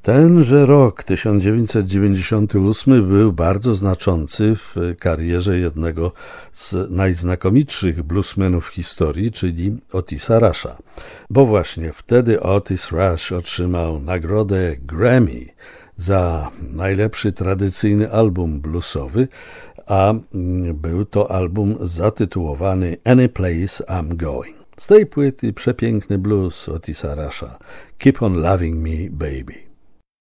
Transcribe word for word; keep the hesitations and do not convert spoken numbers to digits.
Tenże rok tysiąc dziewięćset dziewięćdziesiąty ósmy był bardzo znaczący w karierze jednego z najznakomitszych bluesmenów w historii, czyli Otisa Rusha. Bo właśnie wtedy Otis Rush otrzymał nagrodę Grammy za najlepszy tradycyjny album bluesowy, a był to album zatytułowany Any Place I'm Going. Z tej płyty przepiękny blues Otisa Rusha. Keep on loving me, baby.